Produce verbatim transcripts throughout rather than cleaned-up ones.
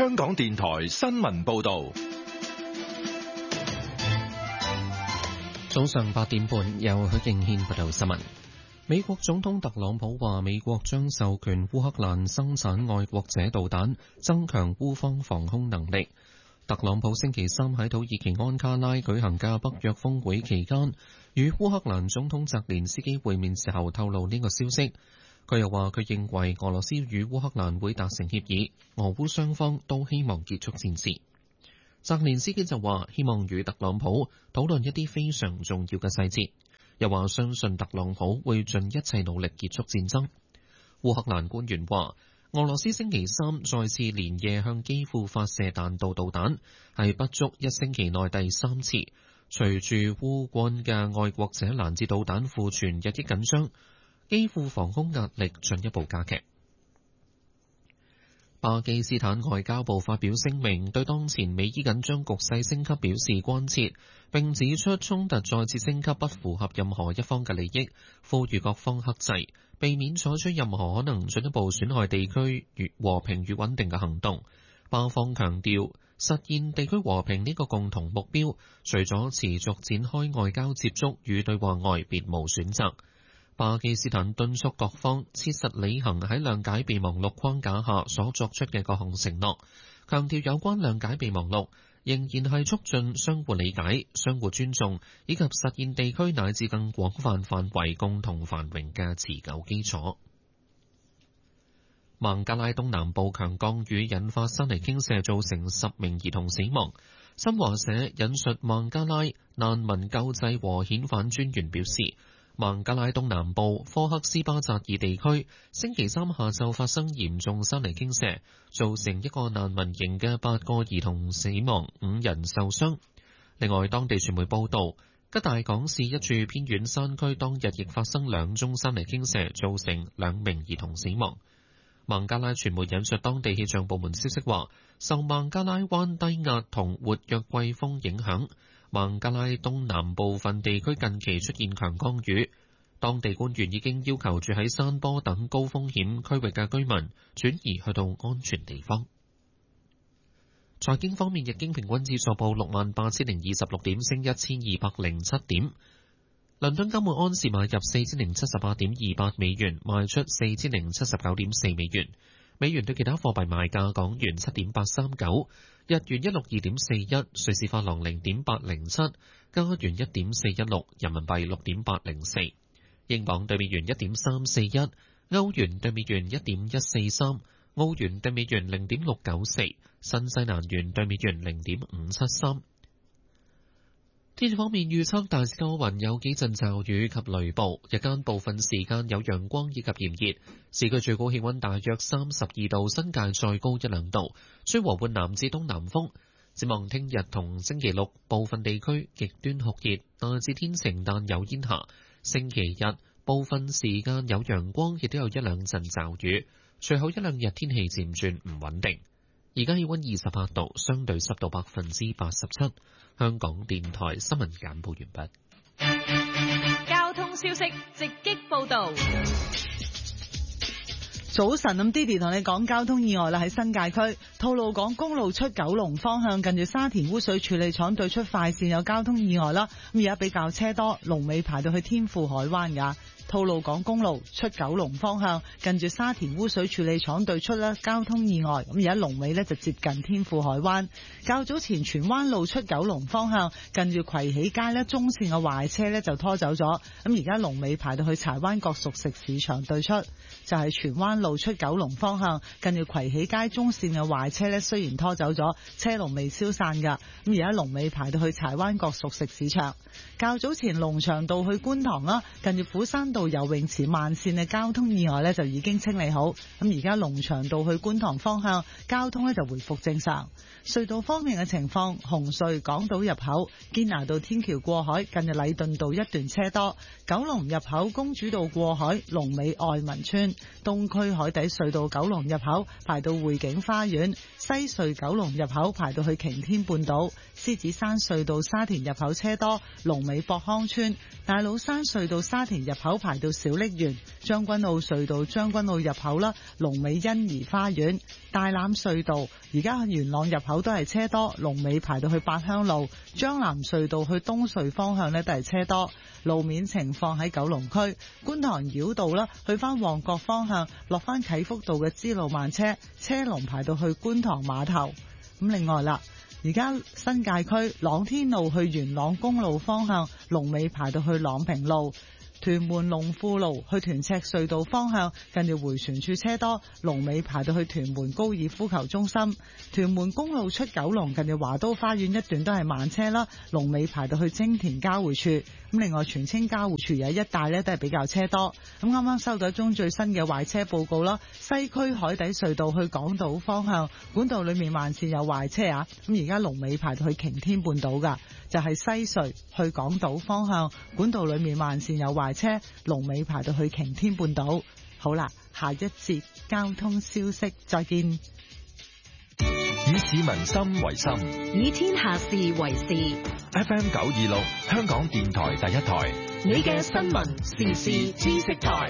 香港電台新聞報道。 早上八點半，由許敬軒報道新聞。美國總統特朗普話，美國將授權烏克蘭生產愛國者導彈，增強烏方防空能力。特朗普星期三喺土耳其安卡拉舉行嘅北約峰會期間，與烏克蘭總統澤連斯基會面時候透露呢個消息。佢又話，佢認為俄羅斯與烏克蘭會達成協議，俄烏雙方都希望結束戰事。澤連斯基就話，希望與特朗普討論一啲非常重要嘅細節，又話相信特朗普會盡一切努力結束戰爭。烏克蘭官員話，俄羅斯星期三再次連夜向基輔發射彈道導彈，係不足一星期內第三次。隨住烏軍嘅愛國者攔截導彈庫存日益緊張，基輔防空壓力進一步加劇。巴基斯坦外交部發表聲明，對當前美伊緊張局勢升級表示關切，並指出衝突再次升級不符合任何一方嘅利益，呼籲各方克制，避免採取任何可能進一步損害地區和平與穩定嘅行動。巴方強調，實現地區和平呢個共同目標，除咗持續展開外交接觸與對話外，別無選擇。巴基斯坦敦促各方切實履行喺諒解備忘錄框架下所作出嘅各項承諾，強調有關諒解備忘錄仍然係促進相互理解、相互尊重以及實現地區乃至更廣泛範圍共同繁榮嘅持久基礎。孟加拉東南部強降雨引發山泥傾瀉，造成十名兒童死亡。新華社引述孟加拉難民救濟和遣返專員表示，孟加拉東南部科克斯巴扎爾地區星期三下晝發生嚴重山泥傾瀉，造成一個難民營嘅八個兒童死亡，五人受傷。另外，當地傳媒報道，吉大港市一處偏遠山區當日亦發生兩宗山泥傾瀉，造成兩名兒童死亡。孟加拉傳媒引述當地氣象部門消息話，受孟加拉灣低壓同活躍季風影響，孟加拉東南部分地區近期出現強降雨，當地官員已經要求住喺山坡等高風險區域嘅居民轉移去到安全地方。財經方面，日經平均指數報六萬八千零二十六點，升一千二百零七點。倫敦金每安士買入四千零七十八點二八美元，賣出四千零七十九點四美元。美元對其他貨幣賣價：港元七點八三九，日元一六二點四一，瑞士法郎零點八零七，加元一點四一六，人民幣六點八零四，英鎊對美元一點三四一，歐元對美元一點一四三，澳元對美元零點六九四，新西蘭元對美元零點五七三。天氣方面，預測大致多雲，有幾陣驟雨及雷暴，日間部分時間有陽光以及炎熱，市區最高氣溫大約三十二度，新界再高一兩度，吹和緩南至東南風。展望聽日同星期六，部分地區極端酷熱，大致天晴但有煙霞。星期日部分時間有陽光，亦都有一兩陣驟雨，隨後一兩日天氣漸轉唔穩定。而家氣溫二十八度，相對濕度百分之八十七。香港電台新聞簡報完畢。交通消息直擊報道。 早晨，咁 Didi 同你講交通意外啦，喺新界區吐露港公路出九龍方向，近住沙田污水處理廠對出快線有交通意外啦。咁而家比較車多，龍尾排到去天富海灣噶。吐露港公路出九龍方向，近住沙田污水處理廠對出咧交通意外，咁而家龍尾咧就接近天富海灣。較早前荃灣路出九龍方向，近住葵喜街咧中線嘅壞車咧就拖走咗，咁而家龍尾排到去柴灣角熟食市場對出，就係荃灣路出九龍方向，近住葵喜街中線嘅壞車咧雖然拖走咗，車龍未消散噶，咁而家龍尾排到去柴灣角熟食市場。較早前龍翔道去觀塘啦，近住虎山道游泳池慢線嘅交通意外咧就已經清理好，咁而家龍翔道去觀塘方向交通咧就回復正常。隧道方面嘅情況，紅隧港島入口堅拿道天橋過海，近住禮頓道一段車多；九龍入口公主道過海龍尾愛民村， 東區海底隧道九龍入口排到匯景花園，西隧九龍入口排到去擎天半島，獅子山隧道沙田入口車多，龍尾博康村，大老山隧道沙田入口排到小瀝源，將軍澳隧道將軍澳入口啦，龍尾欣怡花園，大欖隧道而家元朗入口都係車多，龍尾排到去八鄉路，將南隧道去東隧方向呢都係車多。路面情況喺九龍區觀塘繞道啦，去翻旺角方向落翻啟福道嘅支路慢車，車龍排到去觀塘碼頭。咁另外啦，而家新界區朗天路去元朗公路方向龍尾排到去朗平路，屯門龍富路去屯赤隧道方向近住迴旋處車多，龍尾排到去屯門高爾夫球中心。屯門公路出九龍近住華都花園一段都係慢車啦，龍尾排到去青田交匯處。咁另外荃青交匯處有一帶呢都係比較車多。咁啱啱收到一宗最新嘅壞車報告啦，西區海底隧道去港島方向管道裏面慢線有壞車啊，咁而家龍尾排到去擎天半島噶，就係西隧去港島方向管道裏面慢線有壞車，龍尾排到去擎天半島。好啦，下一節交通消息再見。 以市民心為心， 以天下事為事。 F M 九二六，香港電台第一台， 你嘅新聞時事知識台。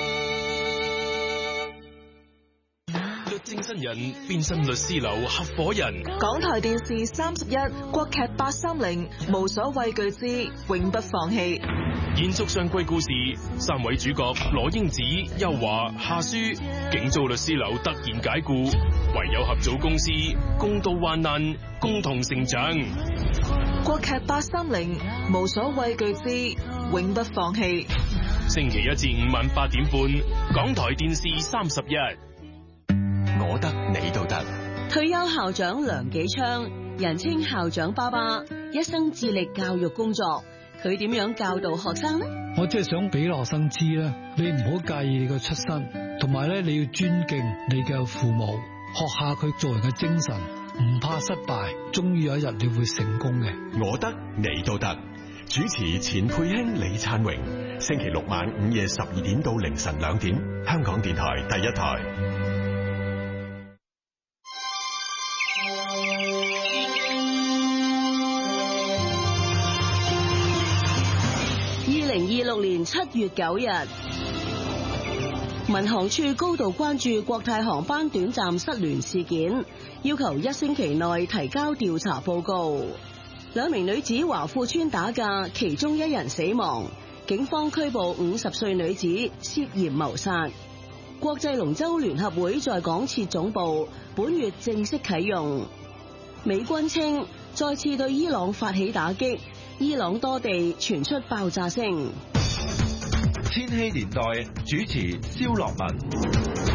律政新人變身律師樓合夥人。 港台電視三十一，國劇八三零，無所畏懼之永不放棄。 延續上季故事，三位主角羅英子、邱華、夏書，警造律師樓突然解雇，唯有合組公司，共度患難，共同成長。 國劇八三零，無所畏懼之永不放棄。 星期一至五晚八點半，港台電視三十一。 我得你都得。 退休校長梁紀昌，人稱校長爸爸，一生致力教育工作。佢點樣教導學生呢？ 我即係想俾學生知咧，你唔好介意你個出身，同埋咧你要尊敬你嘅父母，學下佢做人嘅精神，唔怕失敗，終於有一日你會成功嘅。 我得你都得。主持錢佩卿、李燦榮，星期六晚午夜十二點到凌晨兩點，香港電台第一台。 二零二六年七月九日，民航處高度關注國泰航班短暫失聯事件，要求一星期內提交調查報告。兩名女子華富邨打架，其中一人死亡，警方拘捕五十歲女子涉嫌謀殺。國際龍舟聯合會在港設總部，本月正式啟用。美軍稱再次對伊朗發起打擊，伊朗多地傳出爆炸聲。 千禧年代主持蕭樂文。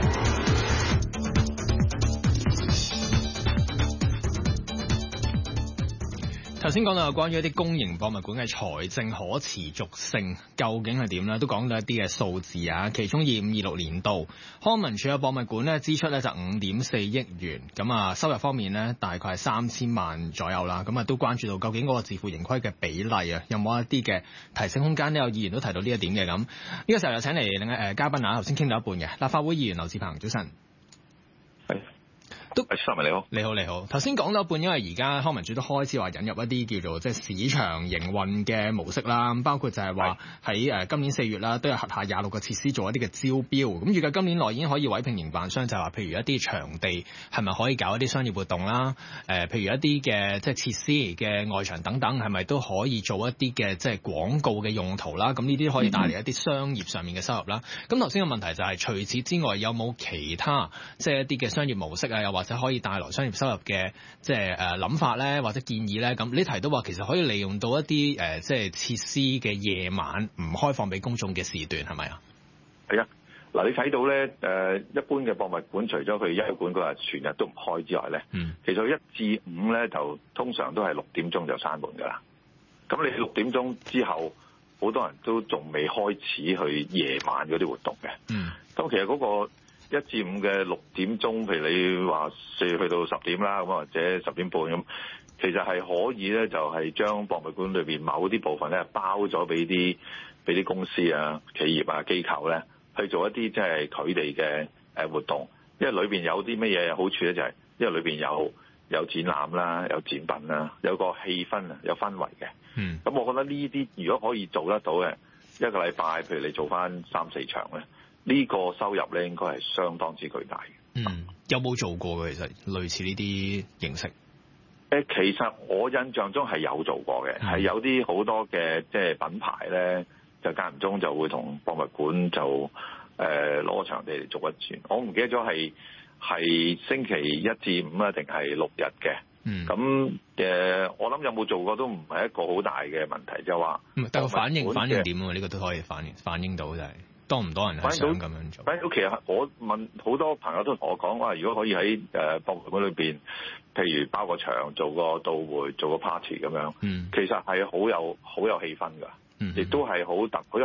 頭先講到有關於一啲公營博物館嘅財政可持續性究竟係點咧？都講到一啲嘅數字啊。其中二五二六年度康文署嘅博物館咧支出咧就五點四億元，咁啊收入方面咧大概係三千萬左右啦。咁啊都關注到究竟嗰個自負盈虧嘅比例啊，有冇一啲嘅提升空間呢？有議員都提到呢一點嘅。咁呢個時候又請嚟另外誒嘉賓啊，頭先傾到一半嘅立法會議員劉智鵬，早晨。 係。 都你好， 你好，你好。頭先講到一半，因為而家康文署都開始話引入一啲叫做即係市場營運嘅模式啦，包括就係話喺誒今年四月啦，都有轄下廿六個設施做一啲嘅招標。咁預計今年內已經可以委聘營辦商，就係話譬如一啲場地係咪可以搞一啲商業活動啦？誒、呃，譬如一啲嘅即係設施嘅外牆等等，係咪都可以做一啲嘅即係廣告嘅用途啦？咁呢啲可以帶嚟一啲商業上面嘅收入啦。咁頭先嘅問題就係、是、除此之外，有冇其他即係一啲嘅商業模式啊？又或者或者可以帶來商業收入嘅即係誒諗法咧，或者建議咧，咁呢題都話其實可以利用到一啲誒、呃、即係設施嘅夜晚唔開放俾公眾嘅時段，係咪啊？ 係啊，嗱你睇到咧誒、呃，一般嘅博物館除咗佢休館嗰日全日都唔開之外咧，嗯，其實一至五咧就通常都係六點鐘就閂門㗎啦。咁你六點鐘之後，好多人都仲未開始去夜晚嗰啲活動嘅。嗯，咁其實嗰、嗰個一至五嘅六點鐘，譬如你話四去到十點啦，咁或者十點半咁，其實係可以咧，就係將博物館裏邊某啲部分咧包咗俾啲俾啲公司啊、企業啊、機構咧去做一啲即係佢哋嘅誒活動，因為裏邊有啲乜嘢好處咧，就係因為裏邊有有展覽啦，有展品啦，有個氣氛啊，有氛圍嘅。嗯，咁我覺得呢啲如果可以做得到嘅，一個禮拜譬如你做翻三四場咧，呢個收入咧應該係相當之巨大嘅。 嗯，有冇做過嘅其實類似呢啲形式？ 誒，其實我印象中係有做過嘅，係、嗯、有啲好多嘅即係品牌咧，就間唔中就會同博物館就誒攞個場地嚟做一轉。我唔記得咗係係星期一至五啊，定係六日嘅。嗯，咁誒，我諗有冇做過都唔係一個好大嘅問題，就話、是。但係反應反應點啊？呢、呢個都可以反映反映到就係、是。多唔多人係想咁樣做？反正其實我問好多朋友都同我講話，如果可以喺誒博物館裏邊，譬如包個場、做個到會、做個 party 咁樣，嗯，其實係好有好有氣氛㗎，嗯，亦都係好特好有。